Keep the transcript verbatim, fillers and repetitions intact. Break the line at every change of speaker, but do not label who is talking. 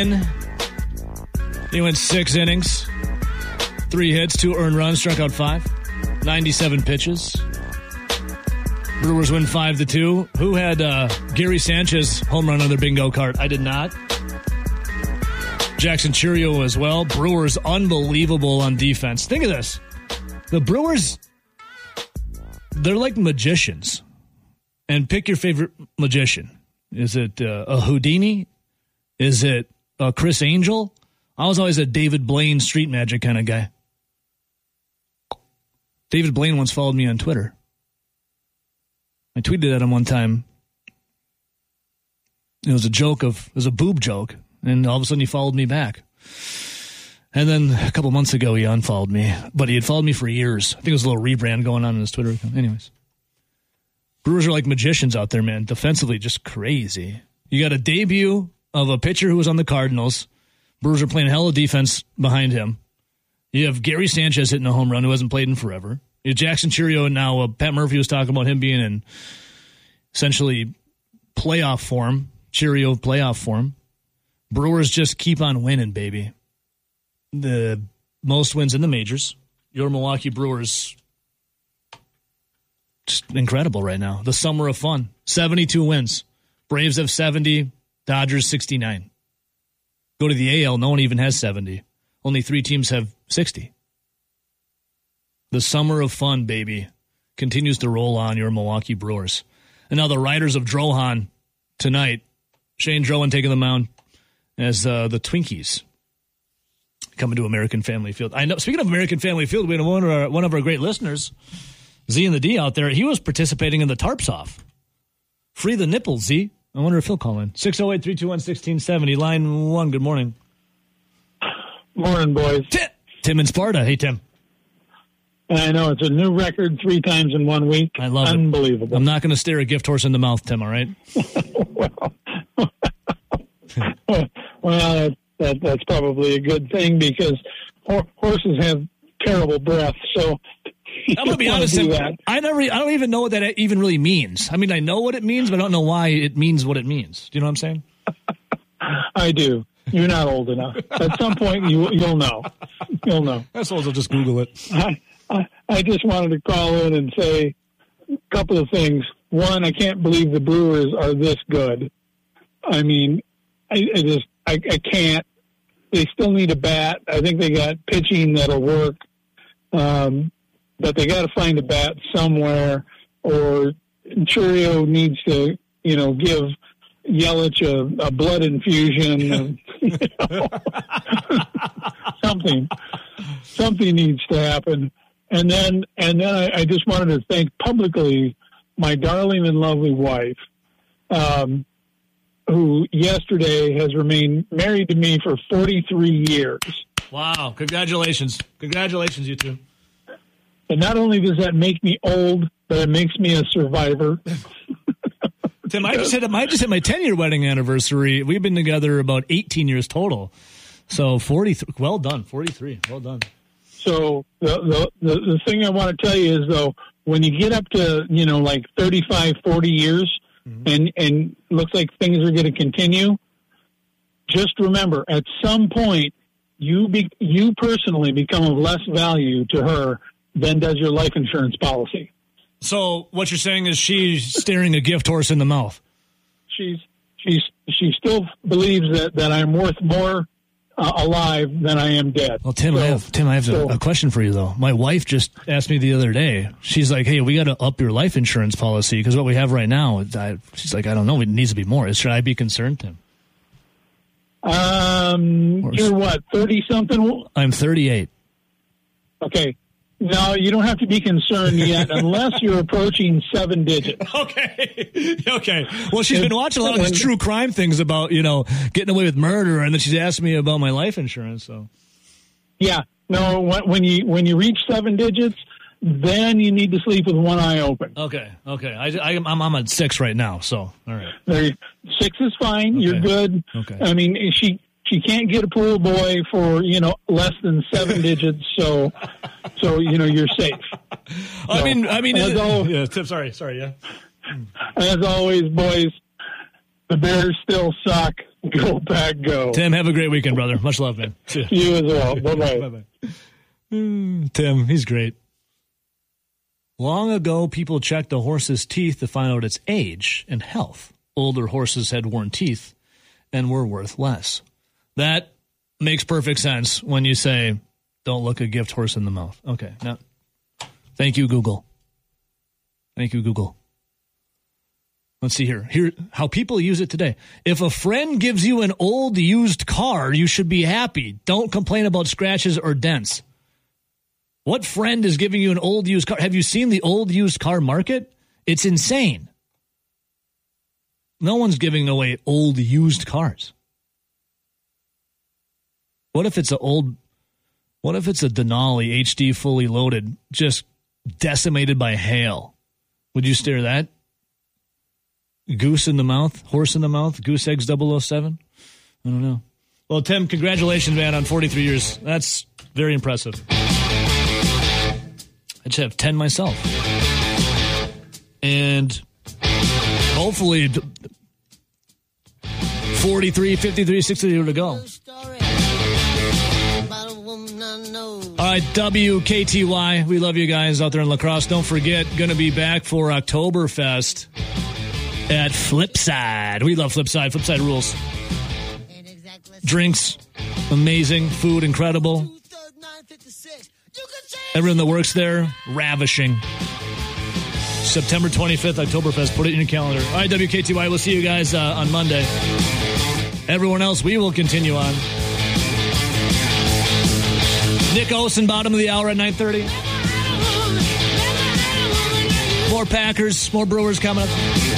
He went six innings, three hits, two earned runs, struck out five, ninety-seven pitches. Brewers win five to two. Who had uh, Gary Sanchez home run on their bingo card? I did not. Jackson Chourio as well. Brewers unbelievable on defense. Think of this. The Brewers, they're like magicians. And pick your favorite magician. Is it uh, a Houdini? Is it a Chris Angel? I was always a David Blaine street magic kind of guy. David Blaine once followed me on Twitter. I tweeted at him one time. It was a joke of, it was a boob joke. And all of a sudden he followed me back. And then a couple months ago he unfollowed me. But he had followed me for years. I think it was a little rebrand going on in his Twitter account. Anyways. Brewers are like magicians out there, man. Defensively, just crazy. You got a debut of a pitcher who was on the Cardinals. Brewers are playing hell of defense behind him. You have Gary Sanchez hitting a home run who hasn't played in forever. You have Jackson Chourio, and now uh, Pat Murphy was talking about him being in essentially playoff form. Chourio playoff form. Brewers just keep on winning, baby. The most wins in the majors. Your Milwaukee Brewers, just incredible right now. The summer of fun. seventy-two wins. Braves have seventy. Dodgers sixty-nine. Go to the A L, no one even has seventy. Only three teams have sixty. The summer of fun, baby, continues to roll on your Milwaukee Brewers. And now the Riders of Drohan tonight. Shane Drohan taking the mound as uh, the Twinkies coming to American Family Field. I know. Speaking of American Family Field, we have one of our, one of our great listeners, Z and the D out there. He was participating in the tarps off. Free the nipples, Z. I wonder if he'll call in. six oh eight, three two one, one six seven oh. Line one, good morning.
Morning, boys.
Tim, Tim in Sparta. Hey, Tim.
I know, it's a new record three times in one week.
I love
Unbelievable.
it.
Unbelievable.
I'm not going to stare a gift horse in the mouth, Tim, all right?
well, well that, that, that's probably a good thing because ho- horses have terrible breath, so...
I'm going to be honest, Tim, I never, I don't even know what that even really means. I mean, I know what it means, but I don't know why it means what it means. Do you know what I'm saying?
I do. You're not old enough. At some point, you, you'll know. You'll know.
I suppose I'll just Google it.
I, I, I just wanted to call in and say a couple of things. One, I can't believe the Brewers are this good. I mean, I, I just, I, I can't. They still need a bat. I think they got pitching that'll work. Um, but they got to find a bat somewhere, or Chourio needs to, you know, give Yelich a, a blood infusion. And, you know, something, something needs to happen. And then, and then I, I just wanted to thank publicly my darling and lovely wife, um, who yesterday has remained married to me for forty-three years.
Wow. Congratulations. Congratulations, you two.
And not only does that make me old, but it makes me a survivor.
Tim, I just hit I just hit my ten-year wedding anniversary. We've been together about eighteen years total. So forty-three. Well done, forty-three. Well done.
So the the the, the thing I want to tell you is, though, when you get up to, you know, like thirty-five, forty years, mm-hmm. and and looks like things are going to continue, just remember, at some point, you be, you personally become of less value to her than does your life insurance policy.
So what you're saying is she's staring a gift horse in the mouth.
She's she's she still believes that, that I'm worth more uh, alive than I am dead.
Well, Tim, so, I have Tim, I have so, a, a question for you though. My wife just asked me the other day. She's like, "Hey, we got to up your life insurance policy because what we have right now." I, she's like, "I don't know. It needs to be more. Should I be concerned, Tim?"
Um, or, you're what, thirty something?
I'm thirty-eight.
Okay. No, you don't have to be concerned yet unless you're approaching seven digits.
Okay. Okay. Well, she's been watching a lot of these true crime things about, you know, getting away with murder, and then she's asked me about my life insurance. So,
yeah. No, when you when you reach seven digits, then you need to sleep with one eye open.
Okay. Okay. I, I, I'm I'm at six right now, so all right.
There, six is fine. Okay. You're good.
Okay.
I mean, she she can't get a pool boy for, you know, less than seven digits, so. So, you know, you're safe.
I
so,
mean, I mean,
as
it,
always,
yeah, Tim, sorry, sorry, yeah.
As always, boys, The Bears still suck. Go Pack, go.
Tim, have a great weekend, brother. Much love, man. See
you as well. Bye-bye.
Bye-bye. Mm, Tim, he's great. Long ago, people checked a horse's teeth to find out its age and health. Older horses had worn teeth and were worth less. That makes perfect sense when you say, don't look a gift horse in the mouth. Okay, now, thank you, Google. Thank you, Google. Let's see here. Here, how people use it today. If a friend gives you an old used car, you should be happy. Don't complain about scratches or dents. What friend is giving you an old used car? Have you seen the old used car market? It's insane. No one's giving away old used cars. What if it's a old, what if it's a Denali H D fully loaded, just decimated by hail? Would you stare that? Goose in the mouth, horse in the mouth, goose eggs double oh seven? I don't know. Well, Tim, congratulations, man, on forty-three years. That's very impressive. I just have ten myself. And hopefully forty-three, fifty-three, sixty to go. All right, W K T Y. We love you guys out there in La Crosse. Don't forget, going to be back for Oktoberfest at Flipside. We love Flipside. Flipside rules. Drinks, amazing. Food, incredible. Everyone that works there, ravishing. September twenty-fifth, Oktoberfest. Put it in your calendar. All right, W K T Y. We'll see you guys uh, on Monday. Everyone else, we will continue on. Nick Olsen, bottom of the hour at nine thirty. More Packers, more Brewers coming up.